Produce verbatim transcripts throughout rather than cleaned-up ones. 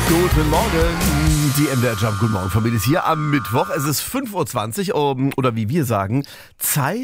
Guten Morgen, die M D R Jump, guten Morgen Familie ist hier am Mittwoch. Es ist fünf Uhr zwanzig um, oder wie wir sagen, Zeit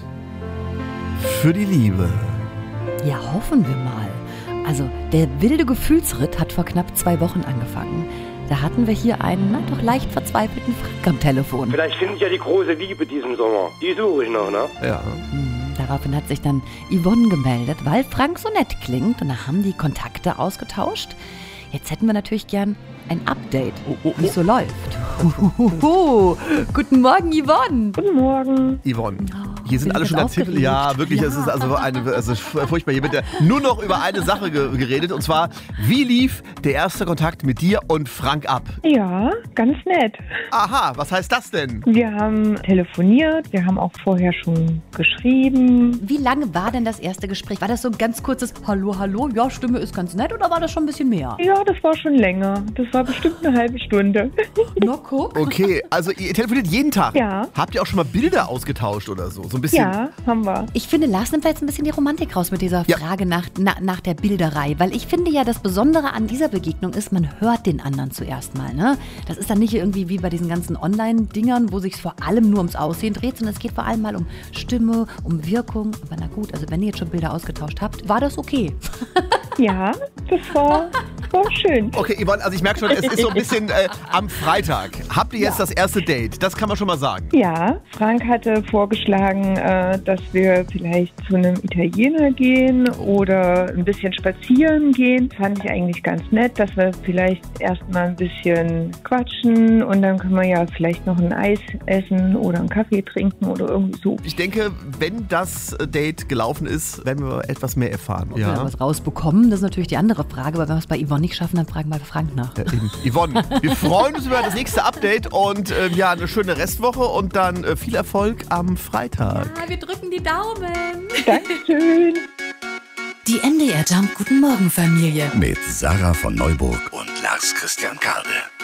für die Liebe. Ja, hoffen wir mal. Also der wilde Gefühlsritt hat vor knapp zwei Wochen angefangen. Da hatten wir hier einen, na, doch leicht verzweifelten Frank am Telefon. Vielleicht finde ich ja die große Liebe diesen Sommer. Die suche ich noch, ne? Ja. Hm, daraufhin hat sich dann Yvonne gemeldet, weil Frank so nett klingt. Und da haben die Kontakte ausgetauscht. Jetzt hätten wir natürlich gern ein Update, Oh, oh, wie es oh. so läuft. Huhuhu. Guten Morgen, Yvonne. Guten Morgen. Yvonne, Oh, hier sind bin alle ich schon ganz erzählt. aufgeregt. Ja, wirklich, Ja. es ist also eine, es ist furchtbar. Hier wird ja nur noch über eine Sache ge- geredet und zwar, wie lief der erste Kontakt mit dir und Frank ab? Ja, ganz nett. Aha, was heißt das denn? Wir haben telefoniert, wir haben auch vorher schon geschrieben. Wie lange war denn das erste Gespräch? War das so ein ganz kurzes Hallo, hallo, ja, Stimme ist ganz nett oder war das schon ein bisschen mehr? Ja, das war schon länger. Das war bestimmt eine halbe Stunde. Na, guck. Okay, also ihr telefoniert jeden Tag. Ja. Habt ihr auch schon mal Bilder ausgetauscht oder so? So ein bisschen. Ja, haben wir. Ich finde, Lars nimmt da jetzt ein bisschen die Romantik raus mit dieser Ja. Frage nach, na, nach der Bilderei. Weil ich finde ja, das Besondere an dieser Begegnung ist, man hört den anderen zuerst mal. Ne? Das ist dann nicht irgendwie wie bei diesen ganzen Online-Dingern, wo sich vor allem nur ums Aussehen dreht, sondern es geht vor allem mal um Stimme, um Wirkung. Aber na gut, also wenn ihr jetzt schon Bilder ausgetauscht habt, war das okay. Ja, das war, war schön. Okay, Yvonne, also ich merke schon, es ist so ein bisschen äh, am Freitag. Habt ihr jetzt das erste Date? Das kann man schon mal sagen. Ja, Frank hatte vorgeschlagen, äh, dass wir vielleicht zu einem Italiener gehen oder ein bisschen spazieren gehen. Fand ich eigentlich ganz nett, dass wir vielleicht erstmal ein bisschen quatschen und dann können wir ja vielleicht noch ein Eis essen oder einen Kaffee trinken oder irgendwie so. Ich denke, wenn das Date gelaufen ist, werden wir etwas mehr erfahren. Ob wir da was rausbekommen, das ist natürlich die andere Frage. Aber wenn wir es bei Yvonne nicht schaffen, dann fragen wir Frank nach. Ja, eben. Yvonne, wir freuen uns über das nächste Update und äh, ja, eine schöne Restwoche und dann äh, viel Erfolg am Freitag. Ja, wir drücken die Daumen. Dankeschön. Die M D R Jump Guten Morgen Familie. Mit Sarah von Neuburg und Lars Christian Karde.